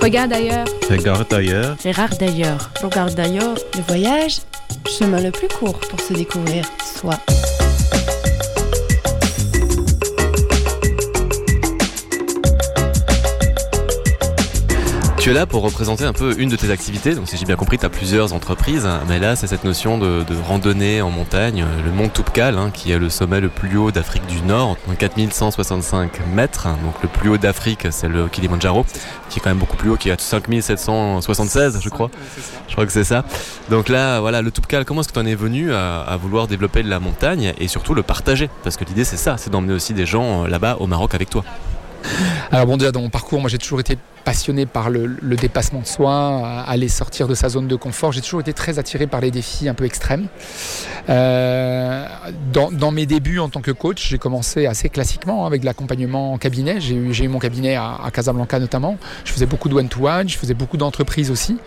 Regarde ailleurs. Regarde ailleurs. Regarde ailleurs. Regarde ailleurs. Le voyage, chemin le plus court pour se découvrir soi. Tu es là pour représenter un peu une de tes activités, donc si j'ai bien compris, tu as plusieurs entreprises, mais là c'est cette notion de randonnée en montagne, le mont Toubkal, qui est le sommet le plus haut d'Afrique du Nord, donc 4165 mètres, donc le plus haut d'Afrique c'est le Kilimandjaro, qui est quand même beaucoup plus haut, qui est à 5776 je crois. Je crois que c'est ça. Donc là, voilà, le Toubkal, comment est-ce que tu en es venu à vouloir développer la montagne et surtout le partager? Parce que l'idée c'est ça, c'est d'emmener aussi des gens là-bas au Maroc avec toi. Alors bon, déjà dans mon parcours, moi j'ai toujours été passionné par le dépassement de soi, aller sortir de sa zone de confort. J'ai toujours été très attiré par les défis un peu extrêmes. Dans mes débuts en tant que coach, j'ai commencé assez classiquement avec de l'accompagnement en cabinet. J'ai eu mon cabinet à Casablanca notamment. Je faisais beaucoup de one-to-one, je faisais beaucoup d'entreprises aussi.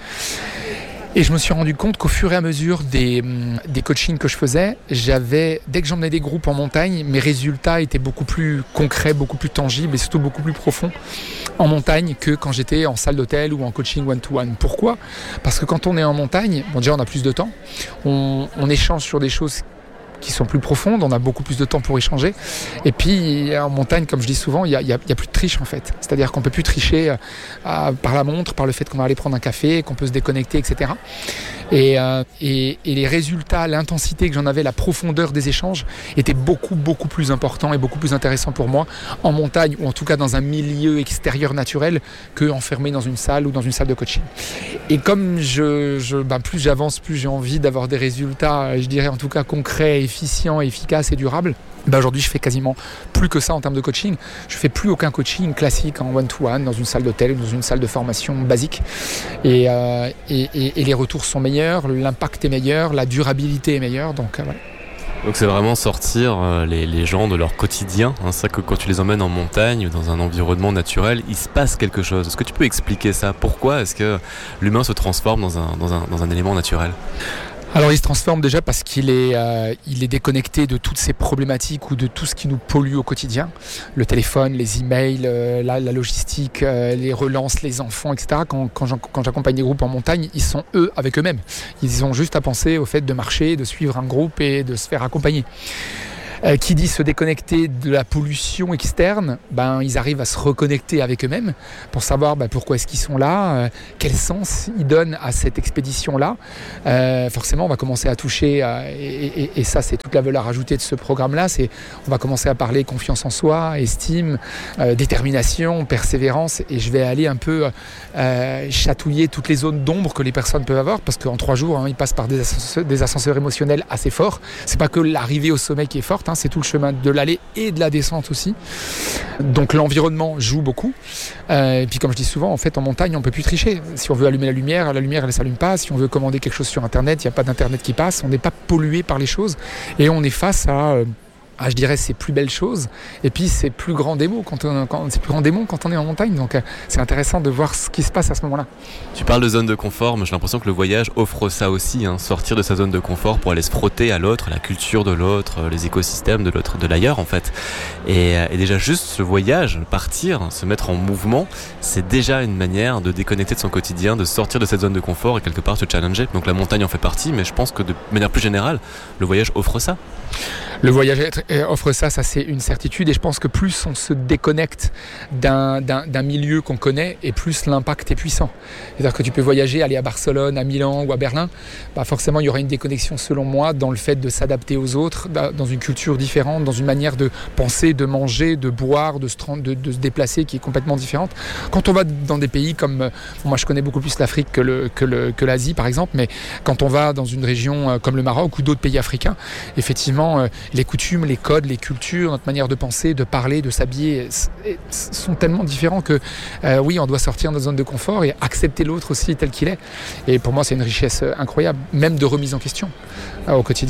Et je me suis rendu compte qu'au fur et à mesure des coachings que je faisais, dès que j'emmenais des groupes en montagne, mes résultats étaient beaucoup plus concrets, beaucoup plus tangibles et surtout beaucoup plus profonds en montagne que quand j'étais en salle d'hôtel ou en coaching one-to-one. Pourquoi ? Parce que quand on est en montagne, bon déjà on a plus de temps, on échange sur des choses qui sont plus profondes, on a beaucoup plus de temps pour échanger. Et puis en montagne, comme je dis souvent, il y a plus de triche en fait. C'est-à-dire qu'on peut plus tricher par la montre, par le fait qu'on va aller prendre un café, qu'on peut se déconnecter, etc. Et les résultats, l'intensité que j'en avais, la profondeur des échanges étaient beaucoup plus importants et beaucoup plus intéressants pour moi en montagne ou en tout cas dans un milieu extérieur naturel que enfermé dans une salle ou dans une salle de coaching. Et comme plus j'avance, plus j'ai envie d'avoir des résultats, je dirais en tout cas concrets, efficients, efficaces et durables. Aujourd'hui, je fais quasiment plus que ça en termes de coaching. Je fais plus aucun coaching classique en one-to-one dans une salle d'hôtel ou dans une salle de formation basique. Et les retours sont meilleurs, l'impact est meilleur, la durabilité est meilleure. Donc voilà. Donc c'est vraiment sortir les gens de leur quotidien. C'est ça que quand tu les emmènes en montagne ou dans un environnement naturel, il se passe quelque chose. Est-ce que tu peux expliquer ça? Pourquoi est-ce que l'humain se transforme dans un élément naturel? Alors il se transforme déjà parce qu'il est déconnecté de toutes ces problématiques ou de tout ce qui nous pollue au quotidien. Le téléphone, les emails, la logistique, les relances, les enfants, etc. Quand j'accompagne des groupes en montagne, ils sont eux avec eux-mêmes. Ils ont juste à penser au fait de marcher, de suivre un groupe et de se faire accompagner. Qui dit se déconnecter de la pollution externe, ils arrivent à se reconnecter avec eux-mêmes pour savoir pourquoi est-ce qu'ils sont là, quel sens ils donnent à cette expédition-là. Forcément, on va commencer à toucher, et ça c'est toute la valeur ajoutée de ce programme-là, on va commencer à parler confiance en soi, estime, détermination, persévérance, et je vais aller un peu chatouiller toutes les zones d'ombre que les personnes peuvent avoir, parce qu'en 3 jours, ils passent par des ascenseurs émotionnels assez forts. C'est pas que l'arrivée au sommet qui est forte, c'est tout le chemin de l'allée et de la descente aussi. Donc l'environnement joue beaucoup. Et puis comme je dis souvent, en fait en montagne on ne peut plus tricher. Si on veut allumer la lumière elle ne s'allume pas. Si on veut commander quelque chose sur internet, il n'y a pas d'internet qui passe. On n'est pas pollué par les choses et on est face à je dirais ces plus belles choses et puis ces plus grands démons quand on est en montagne. Donc c'est intéressant de voir ce qui se passe à ce moment-là. Tu parles de zone de confort, mais j'ai l'impression que le voyage offre ça aussi, sortir de sa zone de confort pour aller se frotter à l'autre, la culture de l'autre, les écosystèmes de l'autre, de l'ailleurs en fait. Et déjà juste ce voyage, partir, se mettre en mouvement, c'est déjà une manière de déconnecter de son quotidien, de sortir de cette zone de confort et quelque part se challenger. Donc la montagne en fait partie, mais je pense que de manière plus générale, le voyage offre ça. Le voyage offre ça c'est une certitude, et je pense que plus on se déconnecte d'un milieu qu'on connaît et plus l'impact est puissant. C'est-à-dire que tu peux voyager, aller à Barcelone, à Milan ou à Berlin, forcément il y aura une déconnexion selon moi dans le fait de s'adapter aux autres, dans une culture différente, dans une manière de penser, de manger, de boire, de se déplacer qui est complètement différente. Quand on va dans des pays comme, moi je connais beaucoup plus l'Afrique que l'Asie par exemple, mais quand on va dans une région comme le Maroc ou d'autres pays africains, effectivement les coutumes, les codes, les cultures, notre manière de penser, de parler, de s'habiller sont tellement différents que oui, on doit sortir de notre zone de confort et accepter l'autre aussi tel qu'il est. Et pour moi, c'est une richesse incroyable, même de remise en question au quotidien.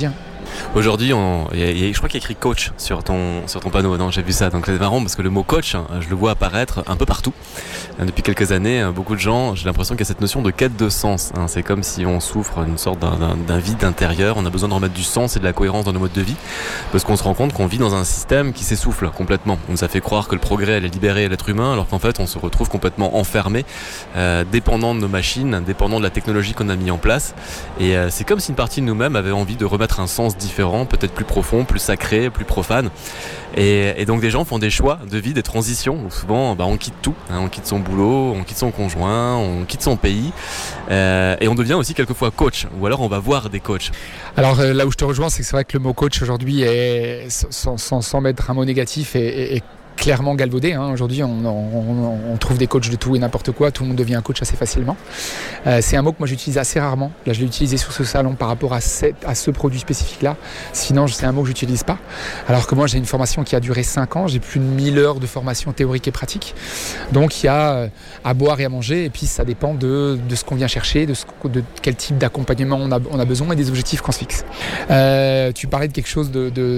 Aujourd'hui, je crois qu'il y a écrit coach sur ton panneau. Non, j'ai vu ça. Donc c'est marrant parce que le mot coach, je le vois apparaître un peu partout. Depuis quelques années, beaucoup de gens, j'ai l'impression qu'il y a cette notion de quête de sens. C'est comme si on souffre d'une sorte d'un vide intérieur. On a besoin de remettre du sens et de la cohérence dans nos modes de vie parce qu'on se rend compte qu'on vit dans un système qui s'essouffle complètement. On nous a fait croire que le progrès allait libérer l'être humain alors qu'en fait, on se retrouve complètement enfermé, dépendant de nos machines, dépendant de la technologie qu'on a mis en place. Et c'est comme si une partie de nous-mêmes avait envie de remettre un sens différent, peut-être plus profond, plus sacré, plus profane. Et donc des gens font des choix de vie, des transitions où souvent on quitte tout, on quitte son boulot, on quitte son conjoint, on quitte son pays et on devient aussi quelquefois coach ou alors on va voir des coachs. Alors là où je te rejoins, c'est que c'est vrai que le mot coach aujourd'hui est, sans mettre un mot négatif, est clairement galvaudé. Aujourd'hui, on trouve des coachs de tout et n'importe quoi. Tout le monde devient un coach assez facilement. C'est un mot que moi j'utilise assez rarement. Là, je l'ai utilisé sur ce salon par rapport à ce produit spécifique-là. Sinon, c'est un mot que j'utilise pas. Alors que moi, j'ai une formation qui a duré 5 ans. J'ai plus de 1000 heures de formation théorique et pratique. Donc, il y a à boire et à manger. Et puis, ça dépend de ce qu'on vient chercher, de quel type d'accompagnement on a besoin et des objectifs qu'on se fixe. Tu parlais de quelque chose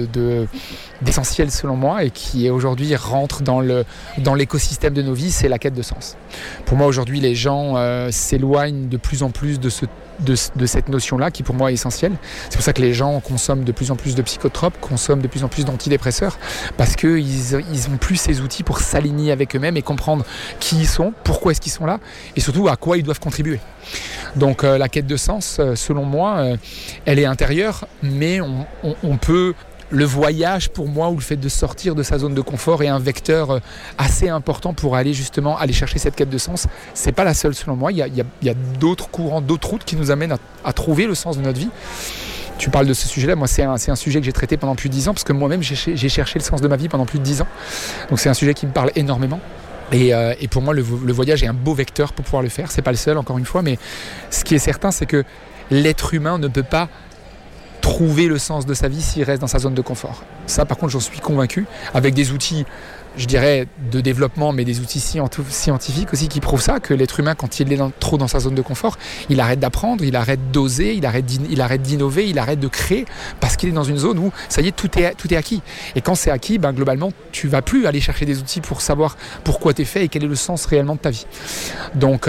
d'essentiel selon moi et qui est aujourd'hui rentre dans l'écosystème de nos vies, c'est la quête de sens. Pour moi aujourd'hui les gens s'éloignent de plus en plus de cette notion-là qui pour moi est essentielle. C'est pour ça que les gens consomment de plus en plus de psychotropes, consomment de plus en plus d'antidépresseurs parce qu'ils ont plus ces outils pour s'aligner avec eux-mêmes et comprendre qui ils sont, pourquoi est-ce qu'ils sont là et surtout à quoi ils doivent contribuer. Donc la quête de sens, selon moi, elle est intérieure, mais on peut... Le voyage, pour moi, ou le fait de sortir de sa zone de confort est un vecteur assez important pour aller chercher cette quête de sens. C'est pas la seule, selon moi. Il y a d'autres courants, d'autres routes qui nous amènent à trouver le sens de notre vie. Tu parles de ce sujet-là. Moi, c'est un sujet que j'ai traité pendant plus de 10 ans parce que moi-même, j'ai cherché le sens de ma vie pendant plus de 10 ans. Donc, c'est un sujet qui me parle énormément. Et pour moi, le voyage est un beau vecteur pour pouvoir le faire. C'est pas le seul, encore une fois. Mais ce qui est certain, c'est que l'être humain ne peut pas trouver le sens de sa vie s'il reste dans sa zone de confort. Ça, par contre, j'en suis convaincu, avec des outils, je dirais, de développement, mais des outils scientifiques aussi qui prouvent ça, que l'être humain, quand il est trop dans sa zone de confort, il arrête d'apprendre, il arrête d'oser, il arrête d'innover, il arrête de créer, parce qu'il est dans une zone où, ça y est, tout est acquis. Et quand c'est acquis, globalement, tu vas plus aller chercher des outils pour savoir pourquoi tu es fait et quel est le sens réellement de ta vie. Donc...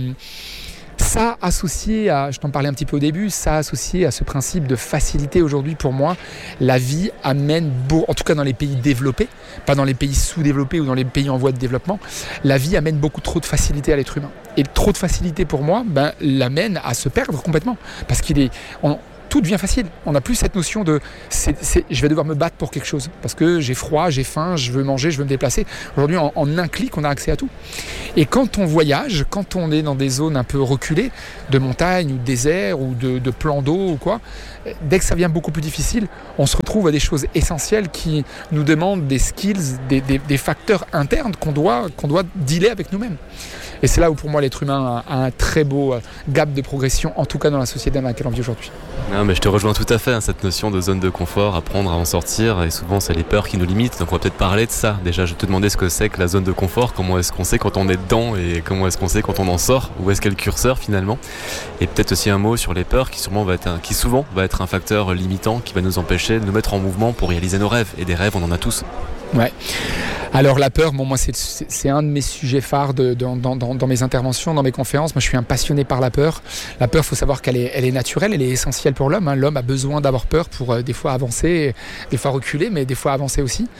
ça associé à, je t'en parlais un petit peu au début, ça associé à ce principe de facilité aujourd'hui pour moi, la vie amène, en tout cas dans les pays développés, pas dans les pays sous-développés ou dans les pays en voie de développement, la vie amène beaucoup trop de facilité à l'être humain. Et trop de facilité pour moi l'amène à se perdre complètement parce tout devient facile. On n'a plus cette notion de je vais devoir me battre pour quelque chose parce que j'ai froid, j'ai faim, je veux manger, je veux me déplacer. Aujourd'hui, en un clic, on a accès à tout. Et quand on voyage, quand on est dans des zones un peu reculées, de montagne ou de désert ou de plans d'eau ou quoi, dès que ça devient beaucoup plus difficile, on se retrouve à des choses essentielles qui nous demandent des skills, des facteurs internes qu'on doit dealer avec nous-mêmes. Et c'est là où pour moi l'être humain a un très beau gap de progression, en tout cas dans la société dans laquelle on vit aujourd'hui. Non, mais je te rejoins tout à fait, cette notion de zone de confort, apprendre à en sortir, et souvent c'est les peurs qui nous limitent, donc on va peut-être parler de ça. Déjà, je te demandais ce que c'est que la zone de confort, comment est-ce qu'on sait quand on est dedans et comment est-ce qu'on sait quand on en sort, où est-ce qu'est le curseur finalement, et peut-être aussi un mot sur les peurs qui souvent va être un facteur limitant qui va nous empêcher de nous mettre en mouvement pour réaliser nos rêves, et des rêves on en a tous. Ouais. Alors la peur, moi c'est un de mes sujets phares dans mes interventions, dans mes conférences. Moi je suis un passionné par la peur. La peur, il faut savoir qu'elle est naturelle, elle est essentielle pour l'homme. L'homme a besoin d'avoir peur pour des fois avancer, des fois reculer, mais des fois avancer aussi.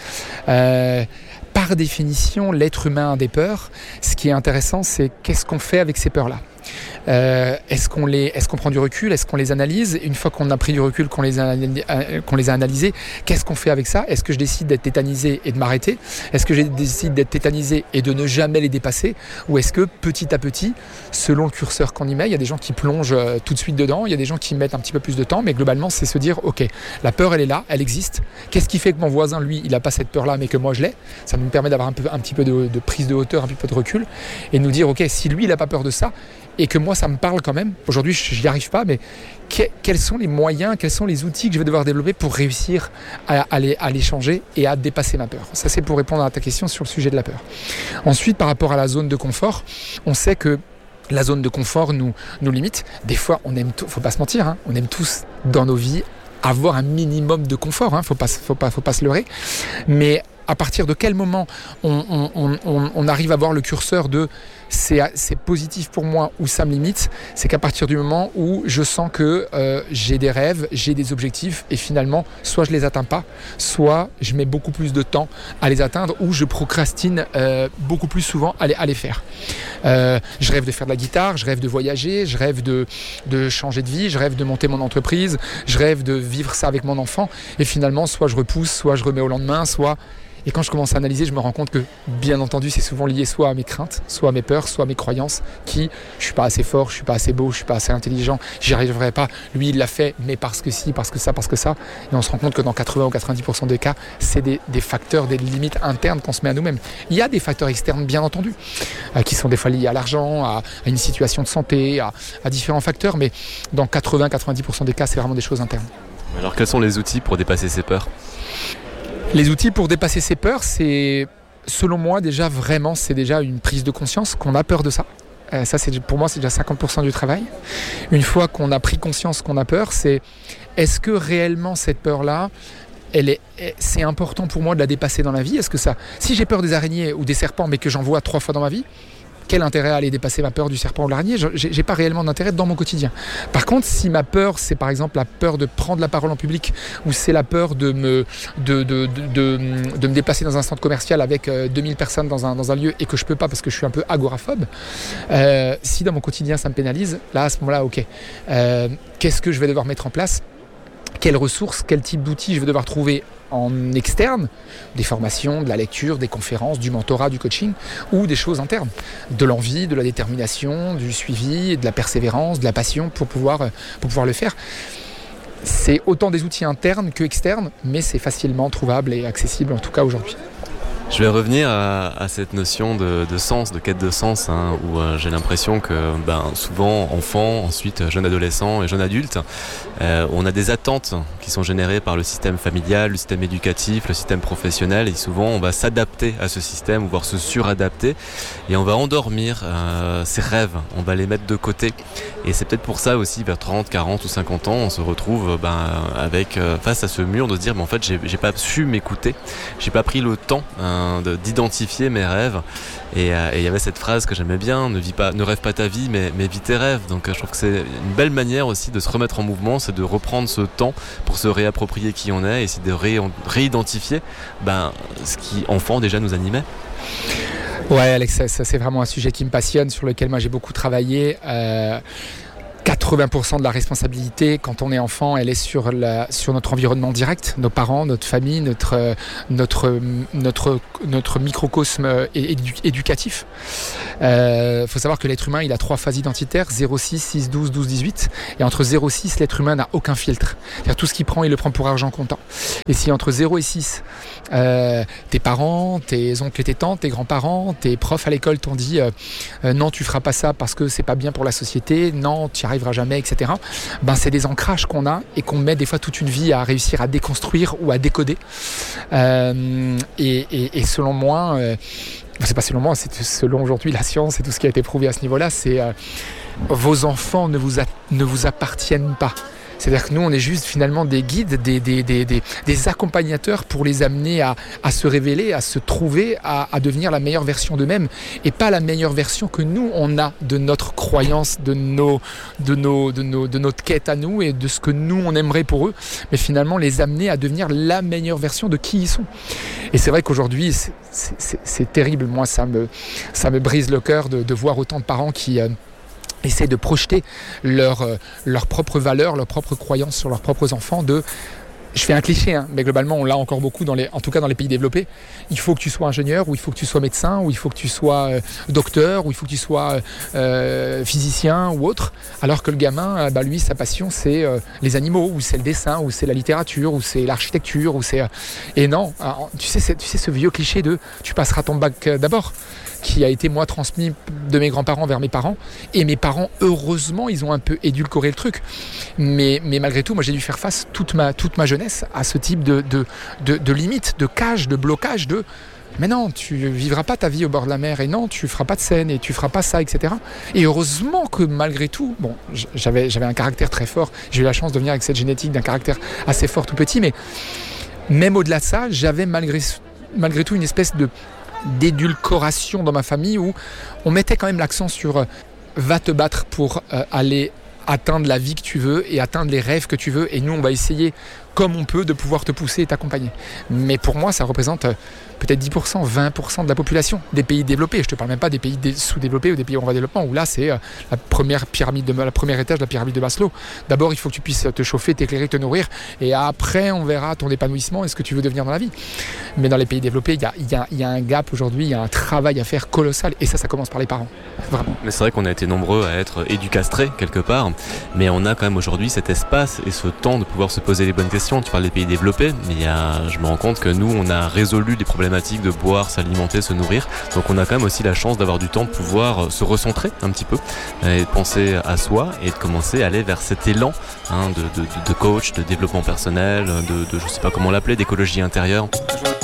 Par définition, l'être humain a des peurs. Ce qui est intéressant, c'est qu'est-ce qu'on fait avec ces peurs-là. Est-ce qu'on prend du recul, est-ce qu'on les analyse? Une fois qu'on a pris du recul, qu'on les a analysés, qu'est-ce qu'on fait avec ça? Est-ce que je décide d'être tétanisé et de m'arrêter? Est-ce que je décide d'être tétanisé et de ne jamais les dépasser? Ou est-ce que petit à petit, selon le curseur qu'on y met, il y a des gens qui plongent tout de suite dedans, il y a des gens qui mettent un petit peu plus de temps, mais globalement c'est se dire ok, la peur elle est là, elle existe. Qu'est-ce qui fait que mon voisin lui il n'a pas cette peur là mais que moi je l'ai? Ça nous permet d'avoir un petit peu de prise de hauteur, un petit peu de recul et de nous dire ok, si lui il n'a pas peur de ça et que moi ça me parle quand même, aujourd'hui je n'y arrive pas, mais quels sont les moyens, quels sont les outils que je vais devoir développer pour réussir à les changer et à dépasser ma peur? Ça c'est pour répondre à ta question sur le sujet de la peur. Ensuite, par rapport à la zone de confort, on sait que la zone de confort nous limite. Des fois on aime faut pas se mentir, on aime tous dans nos vies avoir un minimum de confort, hein, faut pas se leurrer. Mais à partir de quel moment on arrive à voir le curseur de c'est positif pour moi ou ça me limite, c'est qu'à partir du moment où je sens que j'ai des rêves, j'ai des objectifs et finalement soit je les atteins pas, soit je mets beaucoup plus de temps à les atteindre ou je procrastine beaucoup plus souvent à les faire. Je rêve de faire de la guitare, je rêve de voyager, je rêve de changer de vie, je rêve de monter mon entreprise, je rêve de vivre ça avec mon enfant et finalement soit je repousse, soit je remets au lendemain, Et quand je commence à analyser, je me rends compte que, bien entendu, c'est souvent lié soit à mes craintes, soit à mes peurs, soit à mes croyances, je suis pas assez fort, je suis pas assez beau, je suis pas assez intelligent, j'y arriverai pas. Lui, il l'a fait, mais parce que si, parce que ça. Et on se rend compte que dans 80 ou 90% des cas, c'est des facteurs, des limites internes qu'on se met à nous-mêmes. Il y a des facteurs externes, bien entendu, qui sont des fois liés à l'argent, à une situation de santé, à différents facteurs, mais dans 80-90% des cas, c'est vraiment des choses internes. Alors, quels sont les outils pour dépasser ces peurs ? Les outils pour dépasser ses peurs, selon moi, c'est déjà une prise de conscience qu'on a peur de ça. Ça, pour moi, c'est déjà 50% du travail. Une fois qu'on a pris conscience qu'on a peur, est-ce que réellement cette peur-là, c'est important pour moi de la dépasser dans la vie ? Est-ce que si j'ai peur des araignées ou des serpents, mais que j'en vois 3 fois dans ma vie, quel intérêt à aller dépasser ma peur du serpent ou de l'araignée ? J'ai pas réellement d'intérêt dans mon quotidien. Par contre, si ma peur, c'est par exemple la peur de prendre la parole en public, ou c'est la peur de me déplacer dans un centre commercial avec 2000 personnes dans un lieu et que je peux pas parce que je suis un peu agoraphobe, si dans mon quotidien ça me pénalise, là à ce moment-là, ok. Qu'est-ce que je vais devoir mettre en place ? Quelles ressources, quel type d'outils je vais devoir trouver en externe, des formations, de la lecture, des conférences, du mentorat, du coaching, ou des choses internes, de l'envie, de la détermination, du suivi, de la persévérance, de la passion pour pouvoir le faire. C'est autant des outils internes que externes, mais c'est facilement trouvable et accessible en tout cas aujourd'hui. Je vais revenir à cette notion de sens, de quête de sens, hein, où j'ai l'impression que souvent enfants, ensuite jeunes adolescents et jeunes adultes, on a des attentes qui sont générées par le système familial, le système éducatif, le système professionnel, et souvent on va s'adapter à ce système, voire se suradapter, et on va endormir ses rêves, on va les mettre de côté. Et c'est peut-être pour ça aussi, vers 30, 40 ou 50 ans, on se retrouve face à ce mur de se dire, en fait, j'ai pas su m'écouter, j'ai pas pris le temps d'identifier mes rêves. Et il y avait cette phrase que j'aimais bien, ne rêve pas ta vie, mais vis tes rêves. Donc je trouve que c'est une belle manière aussi de se remettre en mouvement, c'est de reprendre ce temps pour se réapproprier qui on est et essayer de réidentifier ce qui enfant déjà nous animait. Ouais Alex, ça c'est vraiment un sujet qui me passionne, sur lequel moi j'ai beaucoup travaillé. 80% de la responsabilité quand on est enfant, elle est sur notre environnement direct, nos parents, notre famille, notre microcosme éducatif. Faut savoir que l'être humain, il a 3 phases identitaires, 0, 6, 6, 12, 12, 18. Et entre 0 et 6, l'être humain n'a aucun filtre. C'est-à-dire tout ce qu'il prend, il le prend pour argent comptant. Et si entre 0 et 6, tes parents, tes oncles et tes tantes, tes grands-parents, tes profs à l'école t'ont dit non, tu feras pas ça parce que c'est pas bien pour la société, non, tu n'y arriveras jamais, etc. C'est des ancrages qu'on a et qu'on met des fois toute une vie à réussir à déconstruire ou à décoder. Et selon moi, c'est pas selon moi, c'est selon aujourd'hui la science et tout ce qui a été prouvé à ce niveau-là, c'est vos enfants ne vous appartiennent pas. C'est-à-dire que nous, on est juste finalement des guides, des accompagnateurs pour les amener à se révéler, à se trouver, à devenir la meilleure version d'eux-mêmes et pas la meilleure version que nous, on a de notre croyance, de notre quête à nous et de ce que nous, on aimerait pour eux, mais finalement les amener à devenir la meilleure version de qui ils sont. Et c'est vrai qu'aujourd'hui, c'est terrible. Moi, ça me brise le cœur de voir autant de parents qui essaient de projeter leurs propres valeurs, leurs propres croyances sur leurs propres enfants. Je fais un cliché, mais globalement on l'a encore beaucoup en tout cas dans les pays développés. Il faut que tu sois ingénieur, ou il faut que tu sois médecin, ou il faut que tu sois docteur, ou il faut que tu sois physicien ou autre. Alors que le gamin, lui, sa passion c'est les animaux, ou c'est le dessin, ou c'est la littérature, ou c'est l'architecture, ou c'est et non. Alors, tu sais ce vieux cliché de tu passeras ton bac d'abord, qui a été moi transmis de mes grands-parents vers mes parents, et mes parents heureusement ils ont un peu édulcoré le truc, mais malgré tout moi j'ai dû faire face toute ma jeunesse à ce type de limites, de cages, de blocages, de Mais non, tu vivras pas ta vie au bord de la mer, et non, tu feras pas de scène, et tu feras pas ça, etc. Et heureusement que malgré tout, bon, j'avais un caractère très fort, j'ai eu la chance de venir avec cette génétique d'un caractère assez fort tout petit, mais même au-delà de ça, j'avais malgré tout une espèce d'édulcoration dans ma famille où on mettait quand même l'accent sur va te battre pour aller atteindre la vie que tu veux et atteindre les rêves que tu veux, et nous on va essayer comme on peut de pouvoir te pousser et t'accompagner. Mais pour moi ça représente peut-être 10%, 20% de la population des pays développés. Je te parle même pas des pays sous-développés ou des pays en voie de développement, où là c'est la première étage de la pyramide de Maslow. D'abord il faut que tu puisses te chauffer, t'éclairer, te nourrir, et après on verra ton épanouissement et ce que tu veux devenir dans la vie. Mais dans les pays développés il y a un gap aujourd'hui, il y a un travail à faire colossal, et ça commence par les parents, vraiment. Mais c'est vrai qu'on a été nombreux à être éducastrés quelque part, mais on a quand même aujourd'hui cet espace et ce temps de pouvoir se poser les bonnes questions. Tu parles des pays développés, mais je me rends compte que nous on a résolu des problématiques de boire, s'alimenter, se nourrir, donc on a quand même aussi la chance d'avoir du temps de pouvoir se recentrer un petit peu et de penser à soi et de commencer à aller vers cet élan de coach, de développement personnel, de je sais pas comment l'appeler, d'écologie intérieure.